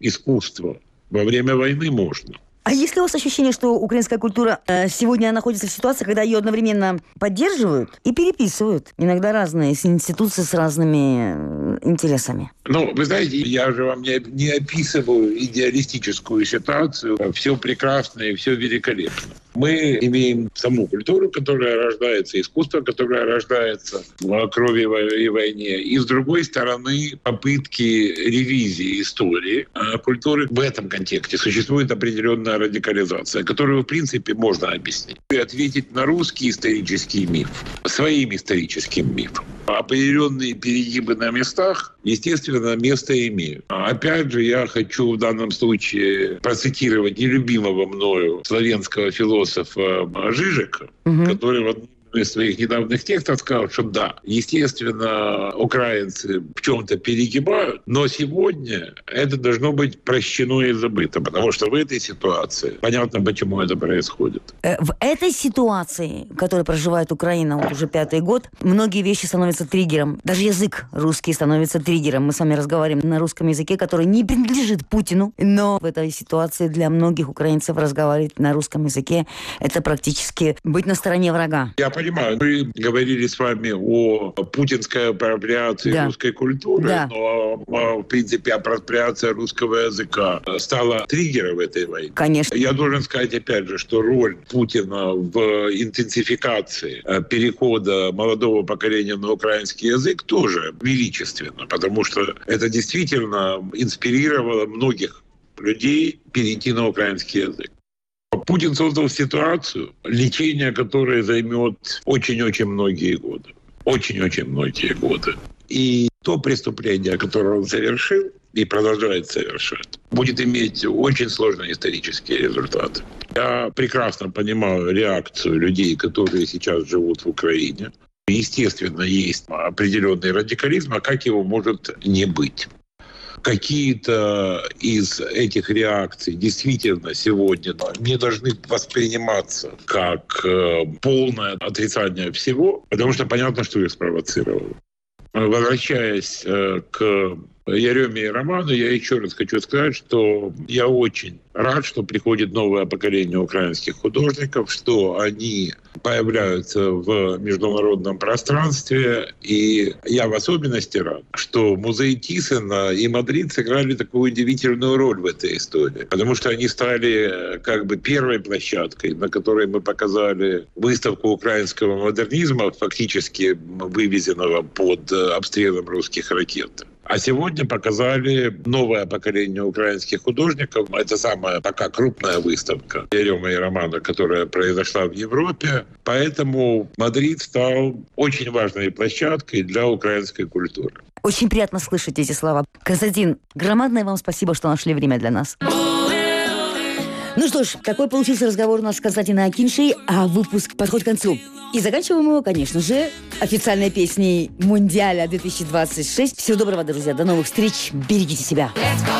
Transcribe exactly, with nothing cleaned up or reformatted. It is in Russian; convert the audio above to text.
искусство. Во время войны можно. А есть ли у вас ощущение, что украинская культура э, сегодня находится в ситуации, когда ее одновременно поддерживают и переписывают? Иногда разные институции с разными э, интересами. Ну, вы знаете, я же вам не, не описываю идеалистическую ситуацию. Все прекрасно и все великолепно. Мы имеем саму культуру, которая рождается, искусство, которое рождается в крови и войне. И, с другой стороны, попытки ревизии истории культуры. В этом контексте существует определенная радикализация, которую, в принципе, можно объяснить. И ответить на русский исторический миф своим историческим мифом. Определенные перегибы на местах, естественно, место имеют. Опять же, я хочу в данном случае процитировать нелюбимого мною славянского философа Жижика, угу. который в одном из своих недавних текстов сказал, что да, естественно, украинцы в чем-то перегибают, но сегодня это должно быть прощено и забыто, потому что в этой ситуации понятно, почему это происходит. В этой ситуации, в которой проживает Украина вот уже пятый год, многие вещи становятся триггером. Даже язык русский становится триггером. Мы с вами разговариваем на русском языке, который не принадлежит Путину, но в этой ситуации для многих украинцев разговаривать на русском языке — это практически быть на стороне врага. Я понимаю, мы говорили с вами о путинской апроприации да. русской культуры, да. но, в принципе, апроприация русского языка стала триггером этой войны. Конечно. Я должен сказать, опять же, что роль Путина в интенсификации перехода молодого поколения на украинский язык тоже величественна, потому что это действительно инспирировало многих людей перейти на украинский язык. Путин создал ситуацию, лечение которой займет очень-очень многие годы. Очень-очень многие годы. И то преступление, которое он совершил и продолжает совершать, будет иметь очень сложные исторические результаты. Я прекрасно понимаю реакцию людей, которые сейчас живут в Украине. Естественно, есть определенный радикализм, а как его может не быть? Какие-то из этих реакций действительно сегодня не должны восприниматься как полное отрицание всего, потому что понятно, что их спровоцировало. Возвращаясь к Яреме и Роману, я еще раз хочу сказать, что я очень рад, что приходит новое поколение украинских художников, что они появляются в международном пространстве. И я в особенности рад, что музей Тиссена и Мадрид сыграли такую удивительную роль в этой истории. Потому что они стали как бы первой площадкой, на которой мы показали выставку украинского модернизма, фактически вывезенного под обстрелом русских ракет. А сегодня показали новое поколение украинских художников. Это самая пока крупная выставка Ярема и Романа, которая произошла в Европе. Поэтому Мадрид стал очень важной площадкой для украинской культуры. Очень приятно слышать эти слова. Константин, громадное вам спасибо, что нашли время для нас. Ну что ж, такой получился разговор у нас с Константином Акиньшей, а выпуск подходит к концу. И заканчиваем его, конечно же, официальной песней Мундиаля две тысячи двадцать шесть. Всего доброго, друзья, до новых встреч, берегите себя.